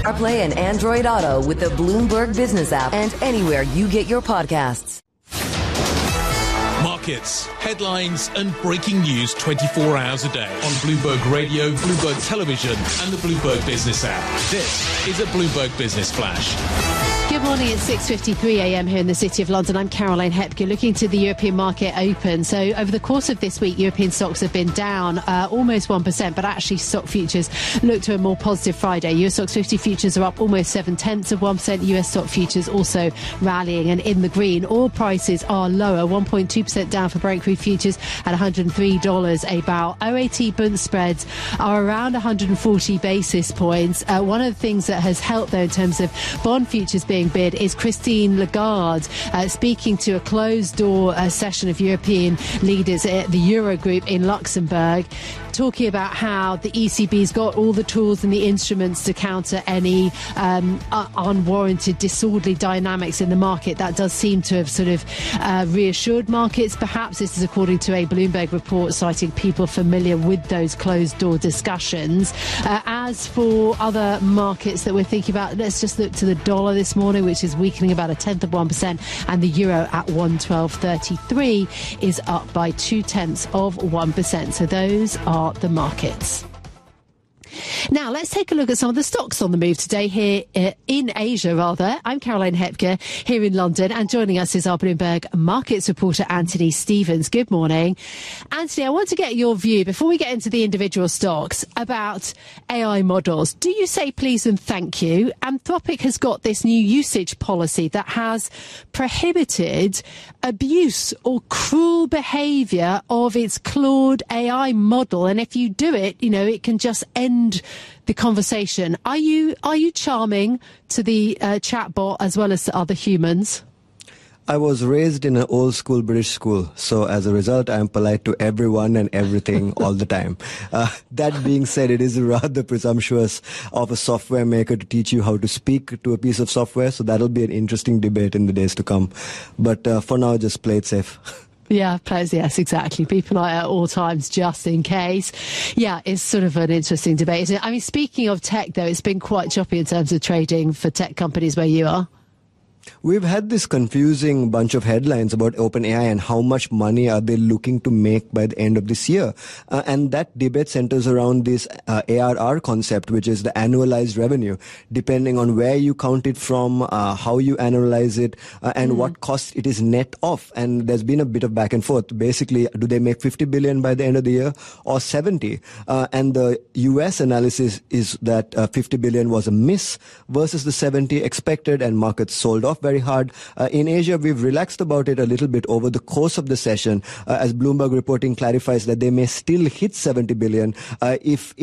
CarPlay and Android Auto with the Bloomberg Business app and anywhere you get your podcasts. Markets, headlines and breaking news 24 hours a day on Bloomberg Radio, Bloomberg Television and the Bloomberg Business app. This is a Bloomberg Business Flash. Good morning, it's 6:53 a.m. here in the City of London. I'm Caroline Hepker, looking to the European market open. So over the course of this week, European stocks have been down almost 1%, but actually stock futures look to a more positive Friday. US stocks 50 futures are up almost 0.7%. US stock futures also rallying and in the green. Oil prices are lower, 1.2% down for Brent crude futures at $103 a barrel. OAT Bund spreads are around 140 basis points. One of the things that has helped, though, in terms of bond futures being bid is Christine Lagarde speaking to a closed-door session of European leaders at the Eurogroup in Luxembourg, talking about how the ECB's got all the tools and the instruments to counter any unwarranted disorderly dynamics in the market. That does seem to have sort of reassured markets. Perhaps this is according to a Bloomberg report citing people familiar with those closed-door discussions. As for other markets that we're thinking about, let's just look to the dollar this morning, which is weakening about 0.1%, and the euro at 112.33 is up by 0.2%. So those are the markets. Now, let's take a look at some of the stocks on the move today here in Asia, rather. I'm Caroline Hepker here in London, and joining us is our Bloomberg markets reporter, Anthony Stevens. Good morning. Anthony, I want to get your view, before we get into the individual stocks, about AI models. Do you say please and thank you? Anthropic has got this new usage policy that has prohibited abuse or cruel behaviour of its Claude AI model, and if you do it, you know, it can just end the conversation. Are you charming to the chatbot as well as to other humans? I was raised in an old school British school, so as a result, I am polite to everyone and everything all the time. That being said, it is rather presumptuous of a software maker to teach you how to speak to a piece of software, so that'll be an interesting debate in the days to come. But for now, just play it safe. Yeah, players, yes, exactly. People are at all times just in case. Yeah, it's sort of an interesting debate, isn't it? I mean, speaking of tech, though, it's been quite choppy in terms of trading for tech companies where you are. We've had this confusing bunch of headlines about OpenAI and how much money are they looking to make by the end of this year. And that debate centers around this ARR concept, which is the annualized revenue, depending on where you count it from, how you analyze it, and what cost it is net off. And there's been a bit of back and forth. Basically, do they make 50 billion by the end of the year or 70? And the US analysis is that 50 billion was a miss versus the 70 expected, and markets sold off very hard. In Asia, we've relaxed about it a little bit over the course of the session, as Bloomberg reporting clarifies that they may still hit 70 billion if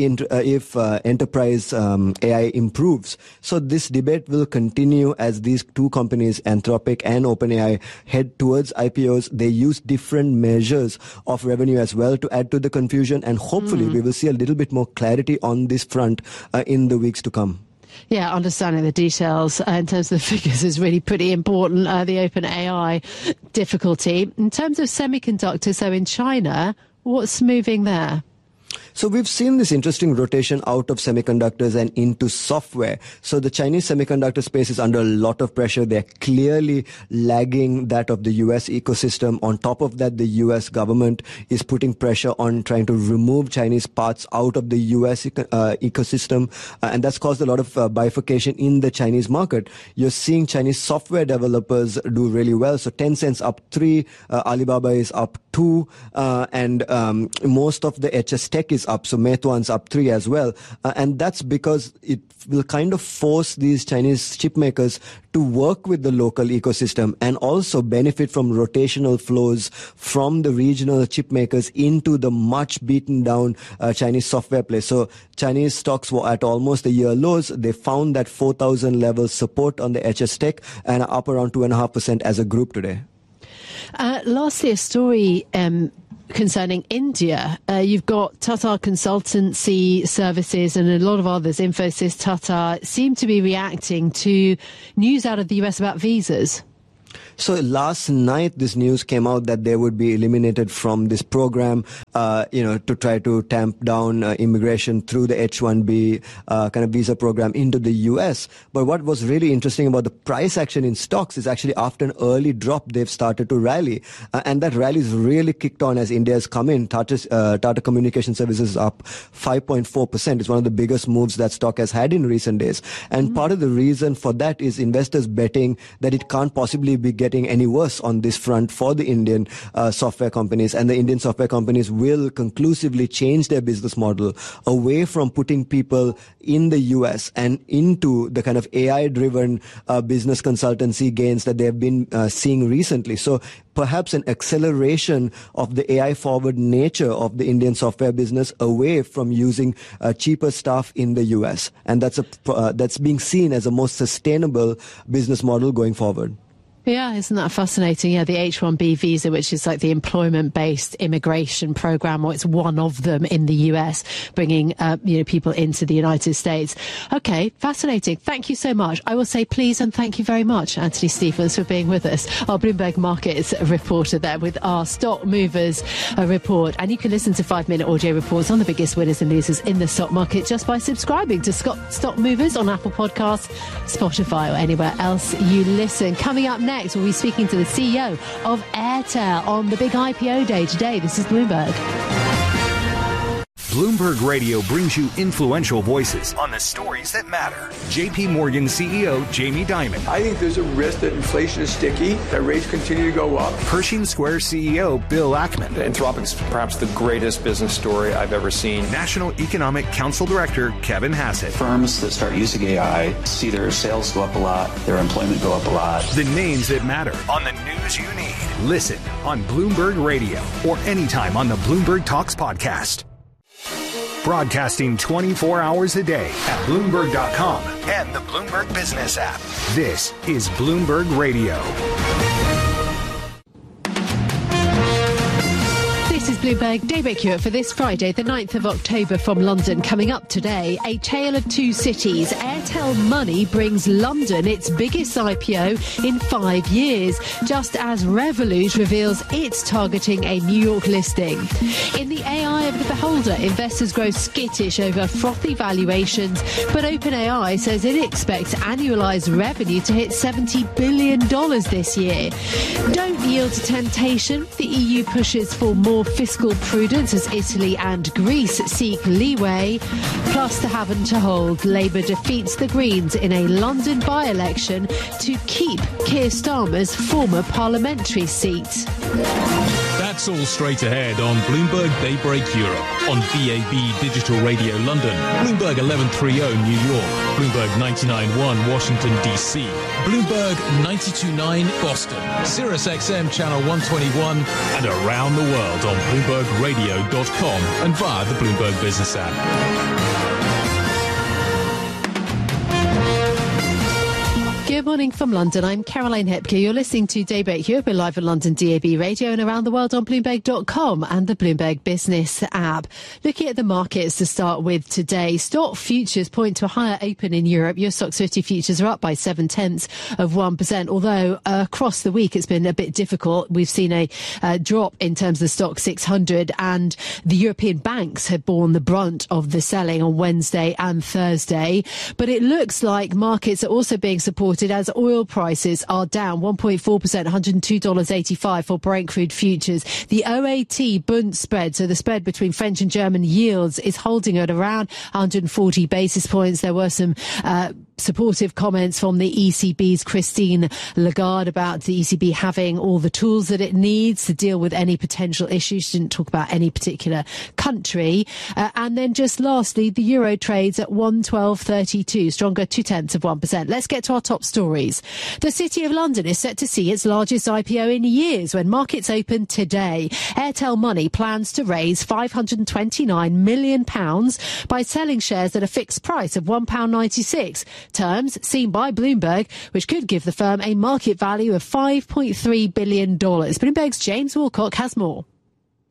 enterprise AI improves. So this debate will continue as these two companies, Anthropic and OpenAI, head towards IPOs. They use different measures of revenue as well to add to the confusion, and hopefully we will see a little bit more clarity on this front in the weeks to come. Yeah, understanding the details in terms of the figures is really pretty important, the OpenAI difficulty. In terms of semiconductors, so in China, what's moving there? So we've seen this interesting rotation out of semiconductors and into software. So the Chinese semiconductor space is under a lot of pressure. They're clearly lagging that of the US ecosystem. On top of that, the US government is putting pressure on trying to remove Chinese parts out of the US ecosystem. And that's caused a lot of bifurcation in the Chinese market. You're seeing Chinese software developers do really well. So Tencent's up 3, Alibaba is up 2, and most of the HS Tech is up, so Meituan's up 3 as well. And that's because it will kind of force these Chinese chip makers to work with the local ecosystem and also benefit from rotational flows from the regional chip makers into the much beaten down Chinese software place. So Chinese stocks were at almost a year lows. They found that 4,000 level support on the HS Tech and are up around 2.5% as a group today. Lastly, a story concerning India. You've got Tata Consultancy Services and a lot of others, Infosys, Tata, seem to be reacting to news out of the US about visas. So last night, this news came out that they would be eliminated from this program, to try to tamp down immigration through the H-1B kind of visa program into the US. But what was really interesting about the price action in stocks is actually after an early drop, they've started to rally. And that rally's really kicked on as India has come in. Tata Communication Services is up 5.4%. It's one of the biggest moves that stock has had in recent days. And part of the reason for that is investors betting that it can't possibly be getting any worse on this front for the Indian software companies. And the Indian software companies will conclusively change their business model away from putting people in the US and into the kind of AI-driven business consultancy gains that they have been seeing recently. So perhaps an acceleration of the AI-forward nature of the Indian software business away from using cheaper stuff in the US. And that's being seen as a more sustainable business model going forward. Yeah, isn't that fascinating? Yeah, the H-1B visa, which is like the employment-based immigration program, or it's one of them in the US, bringing people into the United States. Okay, fascinating. Thank you so much. I will say please and thank you very much, Anthony Stephens, for being with us, our Bloomberg Markets reporter there with our Stock Movers report. And you can listen to 5-minute audio reports on the biggest winners and losers in the stock market just by subscribing to Stock Movers on Apple Podcasts, Spotify, or anywhere else you listen. Coming up next, we'll be speaking to the CEO of Airtel on the big IPO day today. This is Bloomberg. Bloomberg Radio brings you influential voices on the stories that matter. JP Morgan CEO Jamie Dimon. I think there's a risk that inflation is sticky, that rates continue to go up. Pershing Square CEO Bill Ackman. Anthropic's perhaps the greatest business story I've ever seen. National Economic Council Director Kevin Hassett. Firms that start using AI see their sales go up a lot, their employment go up a lot. The names that matter on the news you need. Listen on Bloomberg Radio or anytime on the Bloomberg Talks podcast. Broadcasting 24 hours a day at Bloomberg.com and the Bloomberg Business app. This is Bloomberg Radio. This is Bloomberg Daybreak Europe for this Friday, the 9th of October from London. Coming up today, a tale of two cities. Airtel Money brings London its biggest IPO in 5 years, just as Revolut reveals it's targeting a New York listing. In the AI of the beholder, investors grow skittish over frothy valuations, but OpenAI says it expects annualized revenue to hit $70 billion this year. Don't yield to temptation. The EU pushes for more fiscal prudence as Italy and Greece seek leeway. Plus, to have and to hold, Labour defeats the Greens in a London by-election to keep Keir Starmer's former parliamentary seat. That's all straight ahead on Bloomberg Daybreak Europe, on DAB Digital Radio London, Bloomberg 1130 New York, Bloomberg 99.1 Washington, D.C., Bloomberg 92.9 Boston, Sirius XM Channel 121, and around the world on BloombergRadio.com and via the Bloomberg Business app. Good morning from London. I'm Caroline Hepker. You're listening to Daybreak Europe. We're live on London DAB Radio and around the world on Bloomberg.com and the Bloomberg Business app. Looking at the markets to start with today, stock futures point to a higher open in Europe. Your Stoxx 50 futures are up by 0.7%, although across the week it's been a bit difficult. We've seen a drop in terms of the Stoxx 600, and the European banks have borne the brunt of the selling on Wednesday and Thursday. But it looks like markets are also being supported as oil prices are down 1.4%, $102.85 for Brent crude futures. The OAT Bund spread, so the spread between French and German yields, is holding at around 140 basis points. There were some supportive comments from the ECB's Christine Lagarde about the ECB having all the tools that it needs to deal with any potential issues. She didn't talk about any particular country. And then just lastly, the euro trades at 112.32, stronger 0.2%. Let's get to our top stories. The City of London is set to see its largest IPO in years when markets open today. Airtel Money plans to raise £529 million by selling shares at a fixed price of £1.96. Terms seen by Bloomberg, which could give the firm a market value of $5.3 billion. Bloomberg's James Wilcock has more.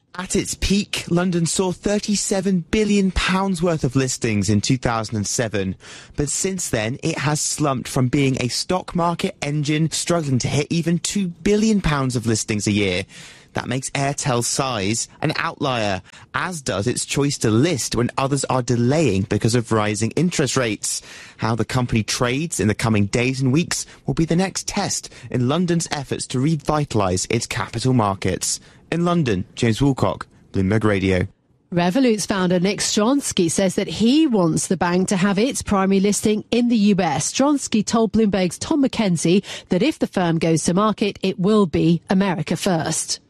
At its peak, London saw £37 billion worth of listings in 2007. But since then, it has slumped from being a stock market engine, struggling to hit even £2 billion of listings a year. That makes Airtel's size an outlier, as does its choice to list when others are delaying because of rising interest rates. How the company trades in the coming days and weeks will be the next test in London's efforts to revitalise its capital markets. In London, James Woolcock, Bloomberg Radio. Revolut's founder Nick Stronsky says that he wants the bank to have its primary listing in the US. Stronsky told Bloomberg's Tom McKenzie that if the firm goes to market, it will be America first.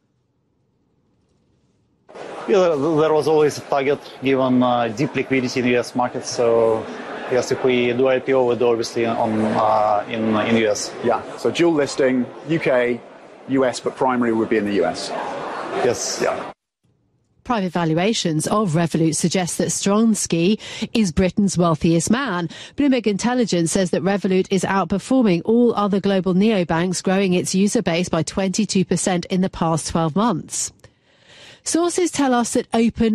Yeah, there was always a target given deep liquidity in the US market. So yes, if we do IPO, we'll do obviously in the US. Yeah, so dual listing, UK, US, but primary would be in the US. Yes. Yeah. Private valuations of Revolut suggest that Stronsky is Britain's wealthiest man. Bloomberg Intelligence says that Revolut is outperforming all other global neobanks, growing its user base by 22% in the past 12 months. Sources tell us that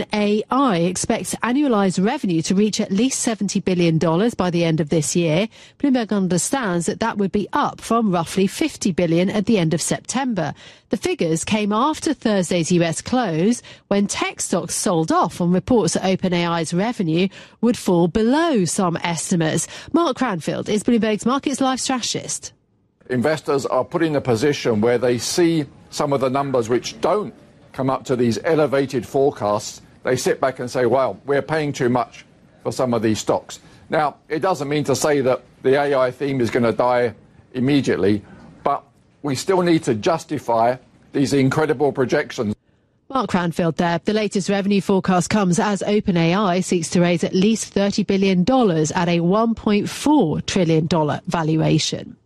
OpenAI expects annualized revenue to reach at least $70 billion by the end of this year. Bloomberg understands that that would be up from roughly $50 billion at the end of September. The figures came after Thursday's US close, when tech stocks sold off on reports that OpenAI's revenue would fall below some estimates. Mark Cranfield is Bloomberg's Markets Live strategist. Investors are put in a position where they see some of the numbers which don't come up to these elevated forecasts. They sit back and say, well, we're paying too much for some of these stocks. Now, it doesn't mean to say that the AI theme is going to die immediately, but we still need to justify these incredible projections. Mark Cranfield there. The latest revenue forecast comes as OpenAI seeks to raise at least $30 billion at a $1.4 trillion valuation.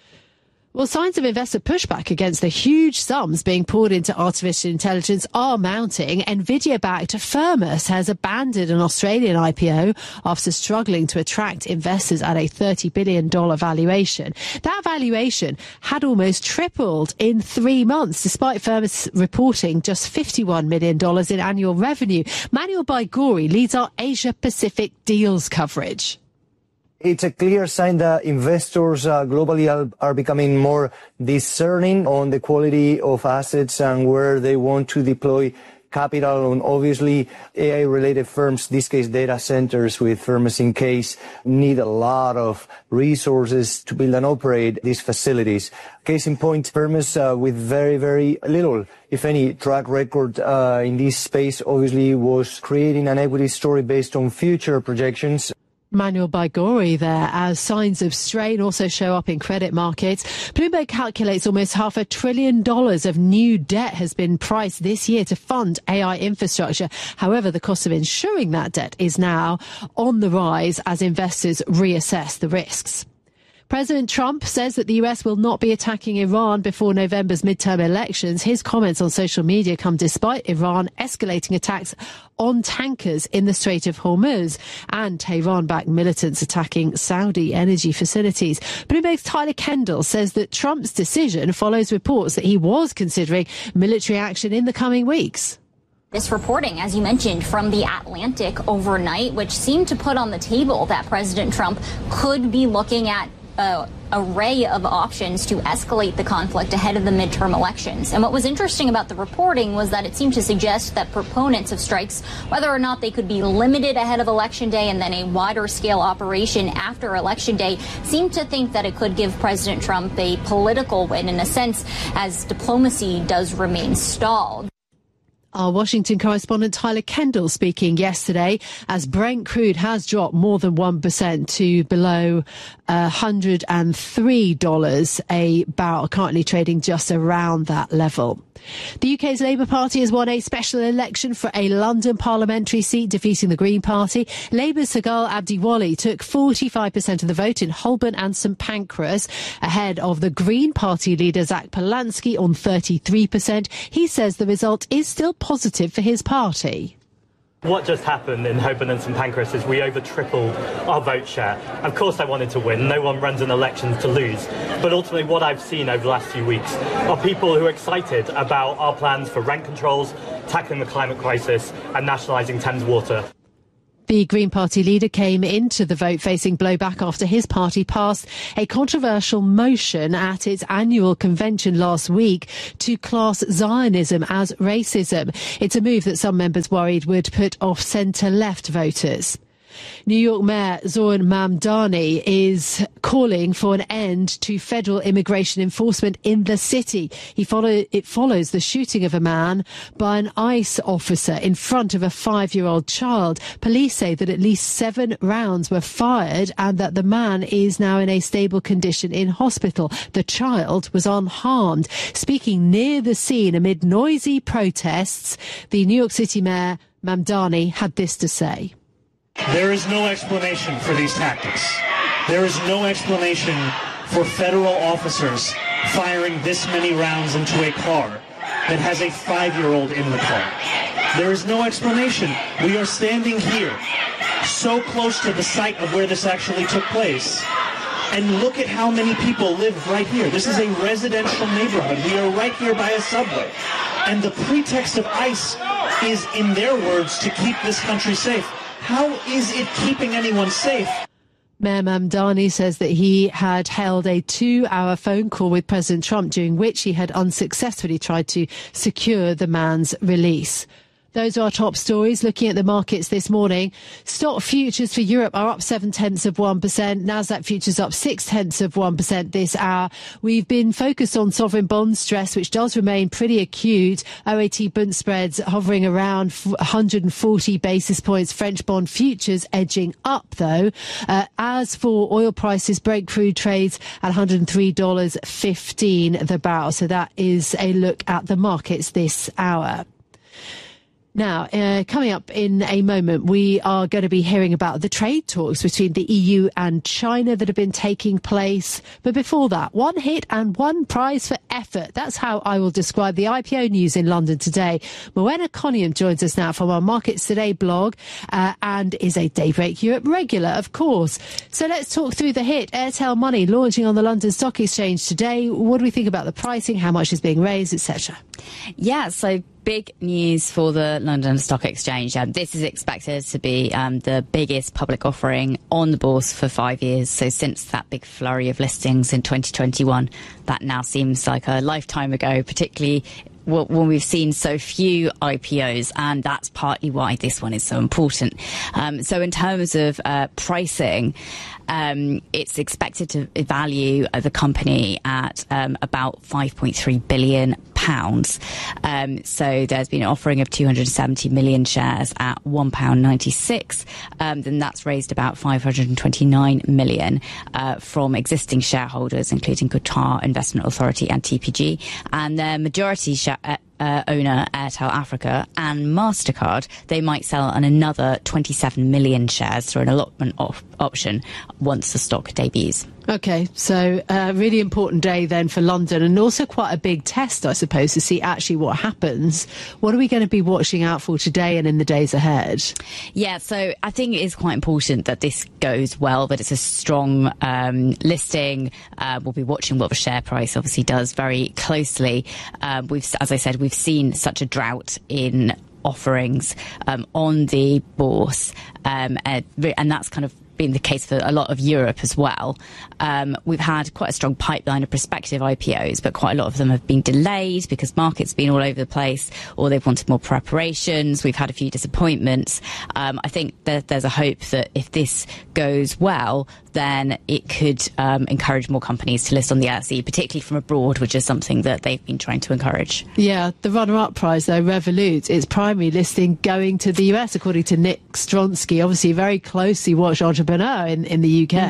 Well, signs of investor pushback against the huge sums being poured into artificial intelligence are mounting. Nvidia-backed Firmus has abandoned an Australian IPO after struggling to attract investors at a $30 billion valuation. That valuation had almost tripled in 3 months, despite Firmus reporting just $51 million in annual revenue. Manuel Baigori leads our Asia-Pacific deals coverage. It's a clear sign that investors globally are becoming more discerning on the quality of assets and where they want to deploy capital on. Obviously, AI-related firms, this case data centers with Firmus in case, need a lot of resources to build and operate these facilities. Case in point, Firmus with very, very little, if any, track record in this space, obviously was creating an equity story based on future projections. Manuel Baigori there, as signs of strain also show up in credit markets. Bloomberg calculates almost $500 billion of new debt has been priced this year to fund AI infrastructure. However, the cost of insuring that debt is now on the rise as investors reassess the risks. President Trump says that the US will not be attacking Iran before November's midterm elections. His comments on social media come despite Iran escalating attacks on tankers in the Strait of Hormuz and Tehran-backed militants attacking Saudi energy facilities. Bloomberg's Tyler Kendall says that Trump's decision follows reports that he was considering military action in the coming weeks. This reporting, as you mentioned, from The Atlantic overnight, which seemed to put on the table that President Trump could be looking at an array of options to escalate the conflict ahead of the midterm elections. And what was interesting about the reporting was that it seemed to suggest that proponents of strikes, whether or not they could be limited ahead of Election Day and then a wider scale operation after Election Day, seemed to think that it could give President Trump a political win in a sense, as diplomacy does remain stalled. Our Washington correspondent Tyler Kendall speaking yesterday as Brent crude has dropped more than 1% to below $103 a barrel, currently trading just around that level. The UK's Labour Party has won a special election for a London parliamentary seat, defeating the Green Party. Labour's Sagal Abdiwali took 45% of the vote in Holborn and St Pancras, ahead of the Green Party leader Zach Polanski on 33%. He says the result is still positive for his party. What just happened in Holborn and St Pancras is we over tripled our vote share. Of course I wanted to win. No one runs an election to lose. But ultimately what I've seen over the last few weeks are people who are excited about our plans for rent controls, tackling the climate crisis and nationalising Thames Water. The Green Party leader came into the vote facing blowback after his party passed a controversial motion at its annual convention last week to class Zionism as racism. It's a move that some members worried would put off centre-left voters. New York Mayor Zohran Mamdani is calling for an end to federal immigration enforcement in the city. It follows the shooting of a man by an ICE officer in front of a 5-year-old child. Police say that at least 7 rounds were fired and that the man is now in a stable condition in hospital. The child was unharmed. Speaking near the scene amid noisy protests, the New York City Mayor Mamdani had this to say. There is no explanation for these tactics. There is no explanation for federal officers firing this many rounds into a car that has a 5-year-old in the car. There is no explanation. We are standing here, so close to the site of where this actually took place. And look at how many people live right here. This is a residential neighborhood. We are right here by a subway. And the pretext of ICE is, in their words, to keep this country safe. How is it keeping anyone safe? Mayor Mamdani says that he had held a 2-hour phone call with President Trump, during which he had unsuccessfully tried to secure the man's release. Those are our top stories. Looking at the markets this morning, stock futures for Europe are up 0.7%. Nasdaq futures up 0.6% this hour. We've been focused on sovereign bond stress, which does remain pretty acute. OAT Bund spreads hovering around 140 basis points. French bond futures edging up, though. As for oil prices, Brent crude trades at $103.15 the barrel. So that is a look at the markets this hour. Now, coming up in a moment, we are going to be hearing about the trade talks between the EU and China that have been taking place. But before that, one hit and one prize for effort. That's how I will describe the IPO news in London today. Moena Coniam joins us now from our Markets Today blog and is a Daybreak Europe regular, of course. So let's talk through the hit. Airtel Money launching on the London Stock Exchange today. What do we think about the pricing, how much is being raised, etc.? Yeah, so big news for the London Stock Exchange. This is expected to be the biggest public offering on the bourse for 5 years. So since that big flurry of listings in 2021, that now seems like a lifetime ago, particularly when we've seen so few IPOs, and that's partly why this one is so important. So in terms of pricing, it's expected to value the company at about £5.3 billion. So there's been an offering of 270 million shares at £1.96. Then that's raised about 529 million from existing shareholders, including Qatar Investment Authority and TPG, and their majority owner, Airtel Africa, and MasterCard. They might sell on another 27 million shares through an allotment option once the stock debuts. OK, so a really important day then for London, and also quite a big test, I suppose, to see actually what happens. What are we going to be watching out for today and in the days ahead? Yeah, so I think it is quite important that this goes well, that it's a strong listing. We'll be watching what the share price obviously does very closely. As I said, we've seen such a drought in offerings on the bourse, and that's kind of been the case for a lot of Europe as well. We've had quite a strong pipeline of prospective IPOs, but quite a lot of them have been delayed because markets have been all over the place, or they've wanted more preparations. We've had a few disappointments. I think that there's a hope that if this goes well, then it could encourage more companies to list on the LSE, particularly from abroad, which is something that they've been trying to encourage. Yeah, the runner-up prize, though, Revolut, its primary listing going to the US, according to Nick Stronsky, obviously a very closely watched entrepreneur in the UK. Mm-hmm.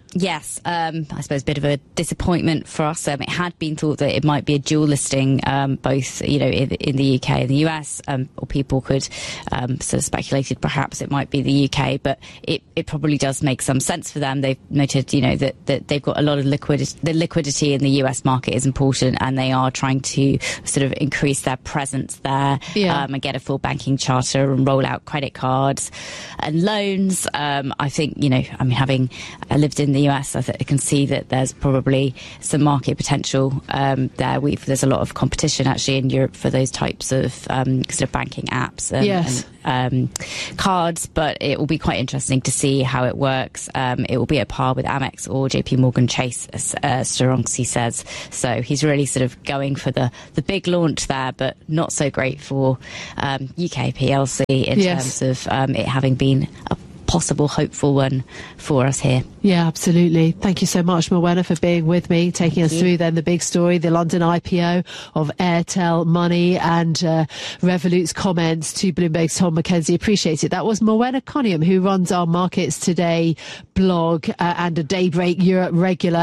Yes, I suppose a bit of a disappointment for us. It had been thought that it might be a dual listing, both in the UK and the US, or people could sort of speculated perhaps it might be the UK, but it probably does make some sense for them. They've noted, that they've got a lot of liquidity. The liquidity in the US market is important, and they are trying to sort of increase their presence there, and get a full banking charter and roll out credit cards and loans. I think, having lived in the US, I can see that there's probably some market potential there. There's a lot of competition actually in Europe for those types of sort of banking apps and cards, but it will be quite interesting to see how it works. It will be at par with Amex or JP Morgan Chase, as Storonsky says. So he's really sort of going for the big launch there, but not so great for UK PLC in terms of it having been a possible hopeful one for us here. Yeah, absolutely. Thank you so much, Morwenna, for being with me, taking us through then the big story, the London IPO of Airtel Money, and Revolut's comments to Bloomberg's Tom McKenzie. Appreciate it. That was Morwenna Coniam, who runs our Markets Today blog and a Daybreak Europe regular.